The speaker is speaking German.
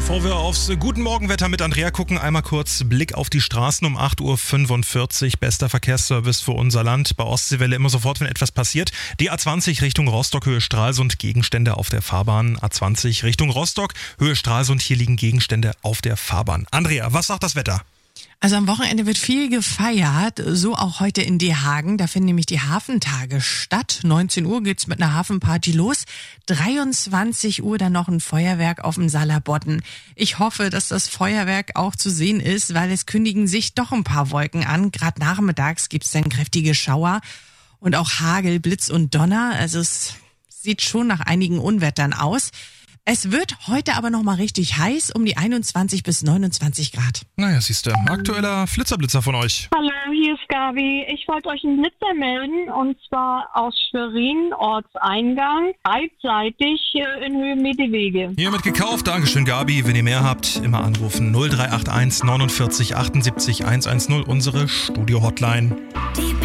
Bevor wir aufs Guten Morgenwetter mit Andrea gucken, einmal kurz Blick auf die Straßen um 8.45 Uhr. Bester Verkehrsservice für unser Land. Bei Ostseewelle immer sofort, wenn etwas passiert. Die A20 Richtung Rostock, Höhe Stralsund, Gegenstände auf der Fahrbahn. A20 Richtung Rostock, Höhe Stralsund, hier liegen Gegenstände auf der Fahrbahn. Andrea, was sagt das Wetter? Also am Wochenende wird viel gefeiert, so auch heute in Dehagen. Da finden nämlich die Hafentage statt. 19 Uhr geht's mit einer Hafenparty los. 23 Uhr dann noch ein Feuerwerk auf dem Salabodden. Ich hoffe, dass das Feuerwerk auch zu sehen ist, weil es kündigen sich doch ein paar Wolken an. Gerade nachmittags gibt's dann kräftige Schauer und auch Hagel, Blitz und Donner. Also es sieht schon nach einigen Unwettern aus. Es wird heute aber noch mal richtig heiß, um die 21 bis 29 Grad. Naja, siehst du, aktueller Flitzer von euch. Hallo, hier ist Gabi. Ich wollte euch einen Blitzer melden, und zwar aus Schwerin, Ortseingang, beidseitig in Höhe Medewege. Hiermit gekauft, Dankeschön Gabi. Wenn ihr mehr habt, immer anrufen 0381 49 78 110, unsere Studio-Hotline.